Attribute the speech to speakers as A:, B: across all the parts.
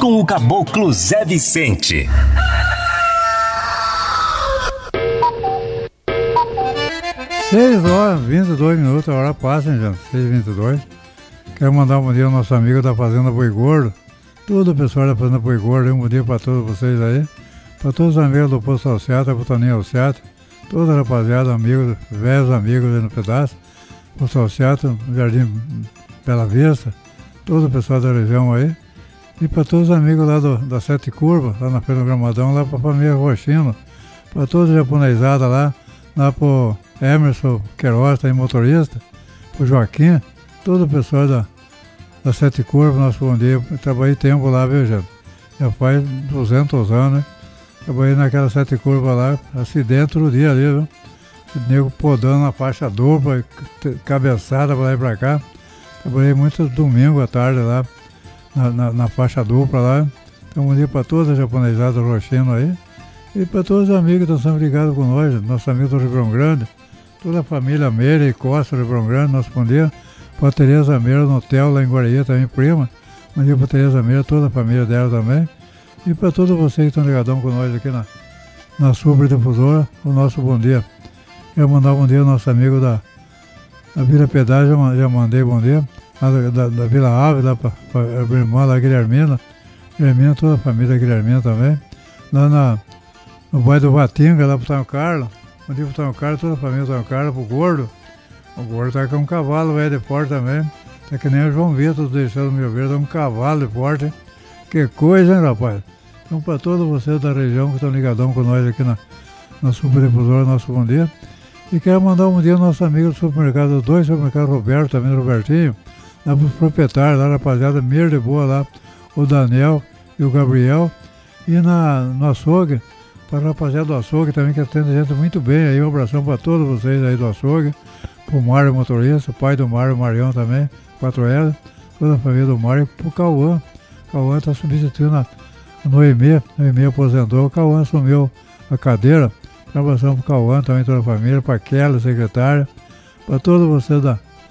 A: com o Caboclo Zé Vicente.
B: Seis horas, 22 minutos, a hora passa, hein, gente? 6h22. Quero mandar um bom dia ao nosso amigo da Fazenda Boi Gordo. Todo o pessoal da Fazenda Boi Gordo, um bom dia para todos vocês aí. Para todos os amigos do Posto Alciata, para o Toninho Alciata. Toda a rapaziada, amigos, velhos amigos aí no pedaço. Posto Alciata, Jardim Bela Vista. Todo o pessoal da região aí. E para todos os amigos lá da Sete Curvas, lá na Feira do Gramadão, lá para a família Roxino. Para todos os japonesados lá pro Emerson Queiroz, tá aí, motorista, pro Joaquim, todo o pessoal da Sete Curvas, nosso bom dia. Eu trabalhei tempo lá, viu, gente? Já faz 200 anos, né? Trabalhei naquela Sete Curvas lá, acidente todo dia ali, viu? O nego podando na faixa dupla, cabeçada pra lá e pra cá. Trabalhei muitos domingos à tarde lá, na faixa dupla lá. Então, bom dia pra todos os japonesados roxinos aí. E para todos os amigos que estão sempre ligados com nós, nossos amigos do Ribeirão Grande, toda a família Meira e Costa do Ribeirão Grande, nosso bom dia. Para a Tereza Meira no hotel lá em Guaraí, também prima. Bom dia para a Tereza Meira, toda a família dela também. E para todos vocês que estão ligadão com nós aqui na Super Difusora, o nosso bom dia. Quero mandar um bom dia ao nosso amigo da Vila Pedágio, já mandei bom dia. Da Vila Ave, lá para a minha irmã, lá, Guilhermina, toda a família Guilhermina também. Lá no bairro do Vatinga, lá pro Tonho Carlos. Bom dia pro Tonho Carlos, toda a família do Tonho Carlos, pro Gordo. O Gordo tá com um cavalo velho de porte também. Tá que nem o João Vitor deixando o meu verde, um cavalo de porte. Que coisa, hein, rapaz? Então, para todos vocês da região que estão ligadão com nós aqui na Super Difusora, nosso bom dia. E quero mandar um bom dia ao nosso amigo do supermercado, os dois supermercados Roberto, também do Robertinho, lá pros proprietários, lá, rapaziada, Mir de Boa lá, o Daniel e o Gabriel. E no açougue, para a rapaziada do açougue também, que atende a gente muito bem aí. Um abração para todos vocês aí do açougue. Para o Mário motorista, o pai do Mário, o Marião também, 4L, toda a família do Mário. Para o Cauã. O Cauã está substituindo a Noemi aposentou. O Cauã assumiu a cadeira. Um abração para o Cauã também, toda a família. Para a Kelly, secretária. Para todos vocês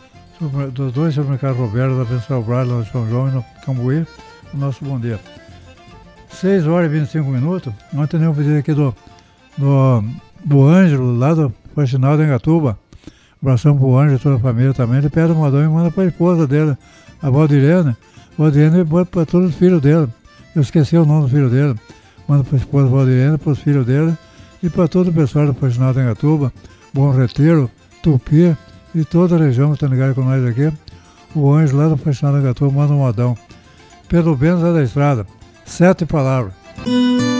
B: dos dois supermercados Roberto, da Pensão Brado, lá de São João e no Cambuí. O nosso bom dia. 6 horas e 25 minutos. Ontem eu pedi aqui do Ângelo, lá do Faxinal de Engatuba. Abração pro Ângelo e toda a família também. Ele pede uma dor e manda para a esposa dele, a Valdirene. Valdirene manda para todos os filhos dele. Eu esqueci o nome do filho dele. Manda para a esposa Valdirene, para os filhos dele e para todo o pessoal do Faxinal de Engatuba, Bom Retiro, Tupi e toda a região que está ligada com nós aqui. O Ângelo lá do Faxinal de Engatuba manda um modão. Pedro Benes é da estrada. 7 palavras.